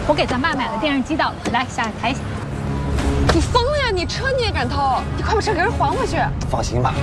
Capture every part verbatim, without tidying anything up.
我给咱爸买了电视机到了，来下来抬一下。 你疯了呀！你车你也敢偷？你快把车给人还回去！ 放心吧。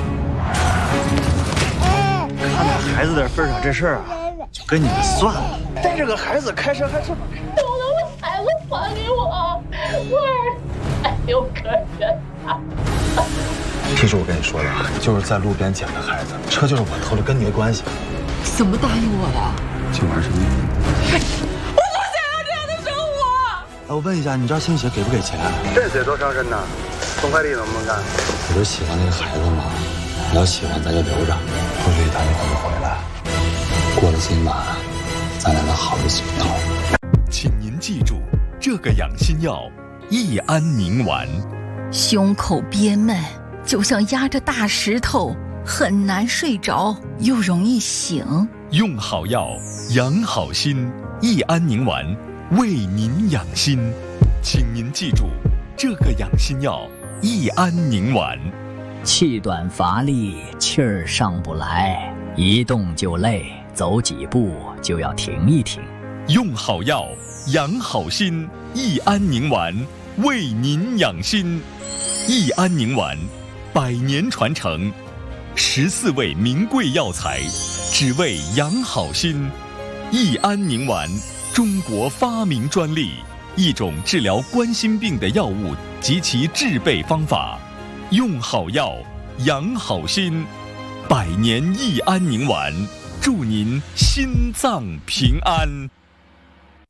看在孩子的份上，这事儿啊，就跟你们算了。带着个孩子开车还这么开， 都能把孩子还给我，我儿子还有个人啊！ 这是我跟你说的，就是在路边捡的孩子，车就是我偷的，跟你没关系。 怎么答应我呀？ 就玩什么？ 我不想要这样的生活。 哎，我问一下，你这新鞋给不给钱？ 这得多伤身呐！送快递能不能干？ 我就喜欢那个孩子嘛，你要喜欢咱就留着，不许他一会儿就回来。过了今晚，咱俩能好日子到。 请您记住，这个养心药益安宁丸。 胸口憋闷，就像压着大石头，很难睡着，又容易醒。 用好药，养好心。益安宁丸为您养心，请您记住，这个养心药益安宁丸。 气短乏力，气儿上不来，一动就累，走几步就要停一停。 用好药，养好心。益安宁丸为您养心。益安宁丸，百年传承，十四味名贵药材，只为养好心。益安宁丸，中国发明专利，一种治疗冠心病的药物及其制备方法。用好药，养好心。百年益安宁丸，祝您心脏平安。